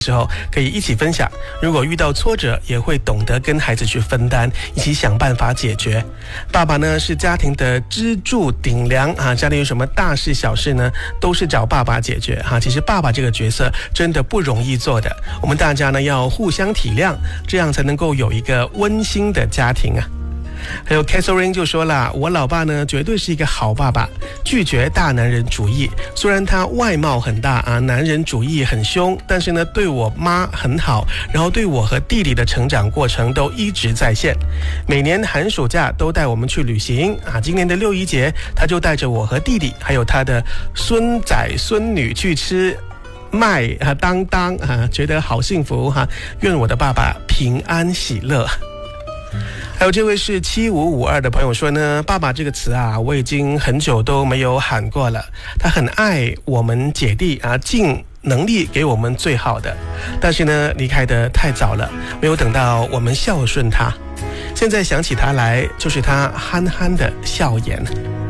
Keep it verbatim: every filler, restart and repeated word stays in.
时候可以一起分享，如果遇到挫折也会懂得跟孩子去分担，一起想办法解决。爸爸呢是家庭的支柱顶梁啊，家里有什么大事小事呢都是找爸爸解决哈、啊。其实爸爸这个角色真的不容易做的，我们大家呢要互相体谅，这样才能够有一个温馨的家庭啊。还有 Catherine 就说了，我老爸呢绝对是一个好爸爸，拒绝大男人主义，虽然他外貌很大啊，男人主义很凶，但是呢对我妈很好，然后对我和弟弟的成长过程都一直在线，每年寒暑假都带我们去旅行啊。今年的六一节他就带着我和弟弟还有他的孙仔孙女去吃麦啊当当啊，觉得好幸福哈、啊！愿我的爸爸平安喜乐。还有这位是七五五二的朋友说呢，爸爸这个词啊我已经很久都没有喊过了，他很爱我们姐弟啊，尽能力给我们最好的，但是呢离开得太早了，没有等到我们孝顺他，现在想起他来就是他憨憨的笑颜。